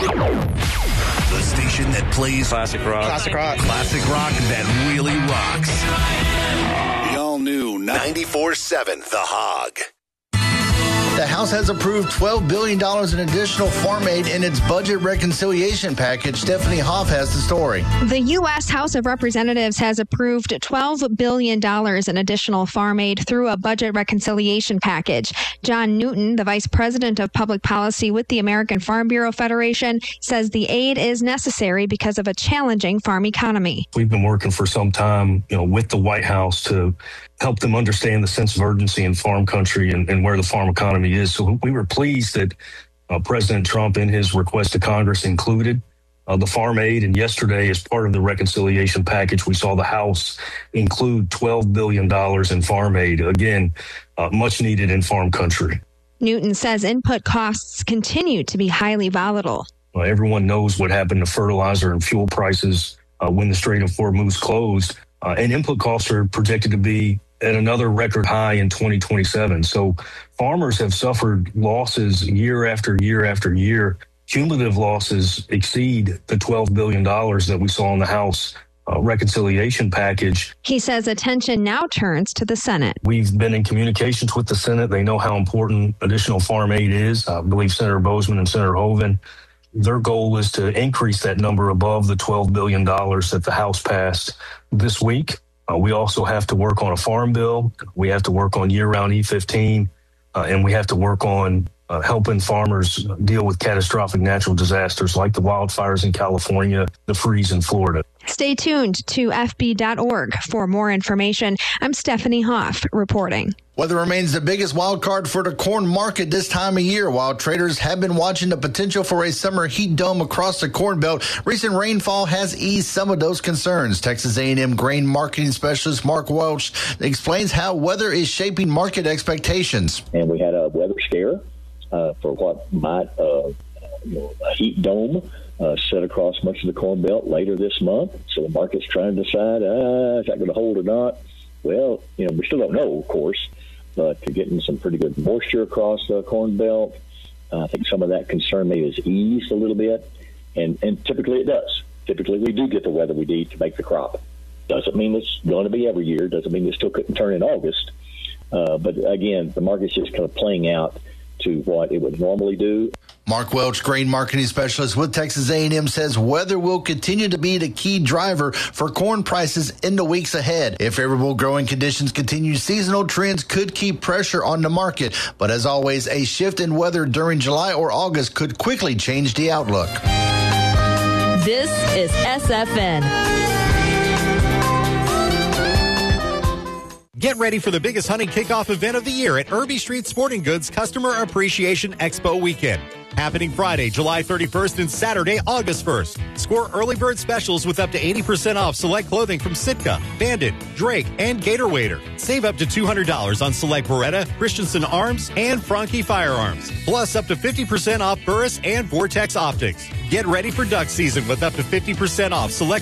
The station that plays classic rock. Classic rock that really rocks. The all-new 94.7 The Hog. The House has approved $12 billion in additional farm aid in its budget reconciliation package. Stephanie Hoff has the story. The U.S. House of Representatives has approved $12 billion in additional farm aid through a budget reconciliation package. John Newton, the Vice President of Public Policy with the American Farm Bureau Federation, says the aid is necessary because of a challenging farm economy. We've been working for some time, with the White House to help them understand the sense of urgency in farm country and where the farm economy is. So we were pleased that President Trump, in his request to Congress, included the farm aid. And yesterday, as part of the reconciliation package, we saw the House include $12 billion in farm aid. Again, much needed in farm country. Newton says input costs continue to be highly volatile. Everyone knows what happened to fertilizer and fuel prices when the Strait of Hormuz closed. And input costs are projected to be at another record high in 2027. So farmers have suffered losses year after year after year. Cumulative losses exceed the $12 billion that we saw in the House reconciliation package. He says attention now turns to the Senate. We've been in communications with the Senate. They know how important additional farm aid is. I believe Senator Bozeman and Senator Hoeven, their goal is to increase that number above the $12 billion that the House passed this week. We also have to work on a farm bill. We have to work on year-round E15, and we have to work on helping farmers deal with catastrophic natural disasters like the wildfires in California, the freeze in Florida. Stay tuned to FB.org for more information. I'm Stephanie Hoff reporting. Weather remains the biggest wild card for the corn market this time of year. While traders have been watching the potential for a summer heat dome across the Corn Belt, recent rainfall has eased some of those concerns. Texas A&M grain marketing specialist Mark Welch explains how weather is shaping market expectations. And we had a weather scare for what might a heat dome set across much of the Corn Belt later this month. So the market's trying to decide, is that going to hold or not? Well, we still don't know, of course, but getting some pretty good moisture across the Corn Belt, I think some of that concern maybe has eased a little bit, and typically it does. Typically we do get the weather we need to make the crop. Doesn't mean it's going to be every year. Doesn't mean it still couldn't turn in August. But again, the market's just kind of playing out to what it would normally do. Mark Welch, grain marketing specialist with Texas A&M, says weather will continue to be the key driver for corn prices in the weeks ahead. If favorable growing conditions continue, seasonal trends could keep pressure on the market. But as always, a shift in weather during July or August could quickly change the outlook. This is SFN. Get ready for the biggest hunting kickoff event of the year at Irby Street Sporting Goods Customer Appreciation Expo Weekend. Happening Friday, July 31st and Saturday, August 1st. Score early bird specials with up to 80% off select clothing from Sitka, Bandit, Drake, and Gator Wader. Save up to $200 on select Beretta, Christensen Arms, and Franke Firearms. Plus up to 50% off Burris and Vortex Optics. Get ready for duck season with up to 50% off select